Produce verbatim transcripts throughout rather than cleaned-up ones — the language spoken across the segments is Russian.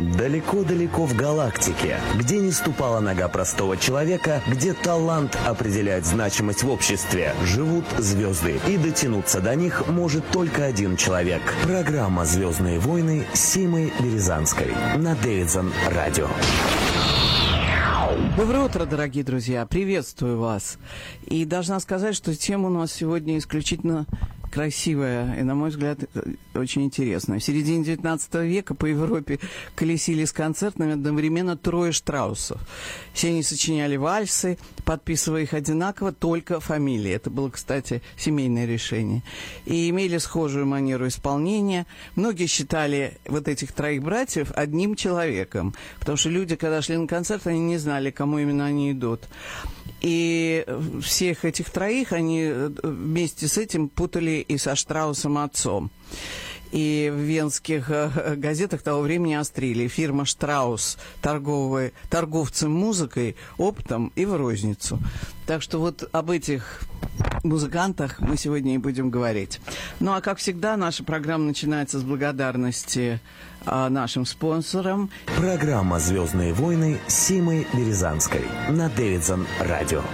Далеко-далеко в галактике, где не ступала нога простого человека, где талант определяет значимость в обществе, живут звезды. И дотянуться до них может только один человек. Программа «Звездные войны» с Симой Березанской на Дэвидсон Радио. Доброе утро, дорогие друзья. Приветствую вас. И должна сказать, что тема у нас сегодня исключительно красивая и, на мой взгляд, очень интересная. В середине девятнадцатого века по Европе колесили с концертами одновременно трое Штраусов. Все они сочиняли вальсы, подписывая их одинаково, только фамилии. Это было, кстати, семейное решение. И имели схожую манеру исполнения. Многие считали вот этих троих братьев одним человеком, потому что люди, когда шли на концерт, они не знали, кому именно они идут. И всех этих троих они вместе с этим путали и со Штраусом отцом. И в венских газетах того времени острили. Фирма «Штраус», торговые, торговцы музыкой, оптом и в розницу. Так что вот об этих музыкантах мы сегодня и будем говорить. Ну, а как всегда, наша программа начинается с благодарности а, нашим спонсорам. Программа «Звездные войны» с Симой Березанской на Дэвидсон Радио.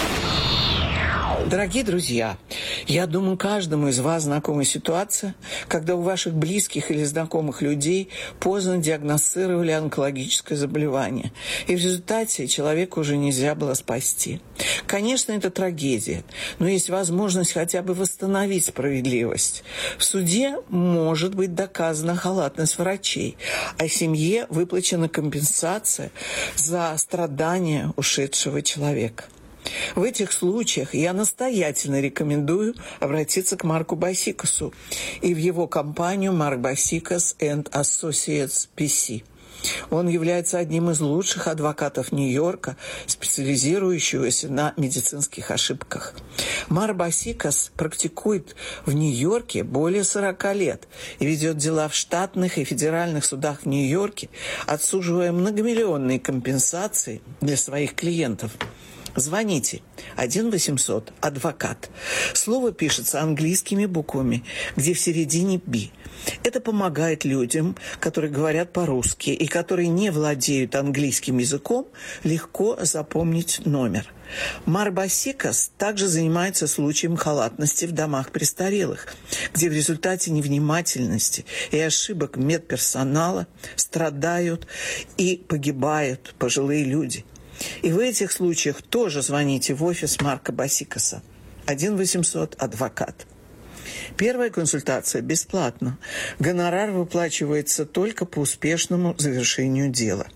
Дорогие друзья, я думаю, каждому из вас знакома ситуация, когда у ваших близких или знакомых людей поздно диагностировали онкологическое заболевание, и в результате человека уже нельзя было спасти. Конечно, это трагедия, но есть возможность хотя бы восстановить справедливость. В суде может быть доказана халатность врачей, а семье выплачена компенсация за страдания ушедшего человека. В этих случаях я настоятельно рекомендую обратиться к Марку Басикасу и в его компанию Mark Basikas and Associates пи си. Он является одним из лучших адвокатов Нью-Йорка, специализирующегося на медицинских ошибках. Марк Басикас практикует в Нью-Йорке более сорока лет и ведет дела в штатных и федеральных судах в Нью-Йорке, отсуживая многомиллионные компенсации для своих клиентов. Звоните один восемьсот адвокат. Слово пишется английскими буквами, где в середине «би». Это помогает людям, которые говорят по-русски и которые не владеют английским языком, легко запомнить номер. Марк Басикас также занимается случаем халатности в домах престарелых, где в результате невнимательности и ошибок медперсонала страдают и погибают пожилые люди. И в этих случаях тоже звоните в офис Марка Басикаса. один восемьсот адвокат. Первая консультация бесплатна. Гонорар выплачивается только по успешному завершению дела.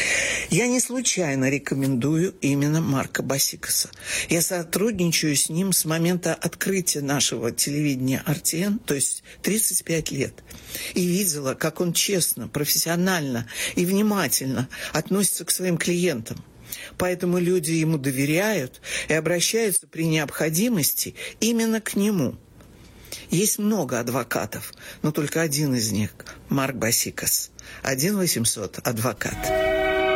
Я не случайно рекомендую именно Марка Басикаса. Я сотрудничаю с ним с момента открытия нашего телевидения эр ти эн, то есть тридцать пять лет. И видела, как он честно, профессионально и внимательно относится к своим клиентам. Поэтому люди ему доверяют и обращаются при необходимости именно к нему. Есть много адвокатов, но только один из них – Марк Басикас. один восемьсот адвокат.